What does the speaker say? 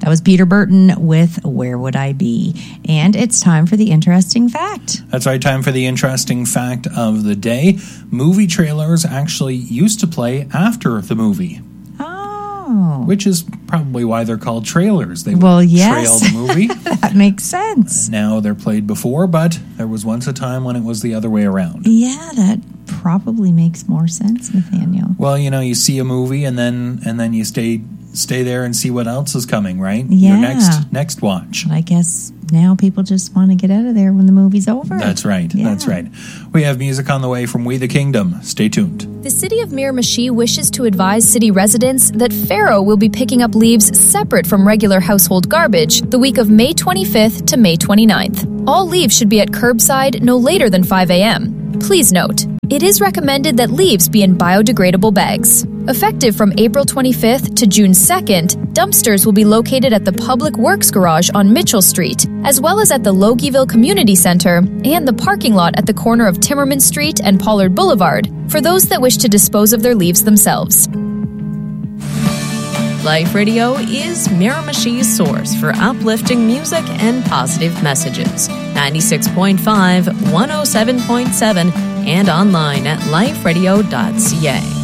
That was Peter Burton with Where Would I Be? And it's time for the interesting fact. That's right, time for the interesting fact of the day. Movie trailers actually used to play after the movie. Oh. Which is probably why they're called trailers. They would yes. trail the movie. That makes sense. Now they're played before, but there was once a time when it was the other way around. Yeah, that probably makes more sense, Nathaniel. Well, you see a movie and then you stay there and see what else is coming, right? Yeah. Your next watch. I guess now people just want to get out of there when the movie's over. That's right. Yeah. That's right. We have music on the way from We the Kingdom. Stay tuned. The city of Miramichi wishes to advise city residents that Faro will be picking up leaves separate from regular household garbage the week of May 25th to May 29th. All leaves should be at curbside no later than 5 a.m. Please note, it is recommended that leaves be in biodegradable bags. Effective from April 25th to June 2nd, dumpsters will be located at the Public Works Garage on Mitchell Street, as well as at the Logieville Community Center and the parking lot at the corner of Timmerman Street and Pollard Boulevard, for those that wish to dispose of their leaves themselves. Life Radio is Miramichi's source for uplifting music and positive messages. 96.5, 107.7, and online at liferadio.ca.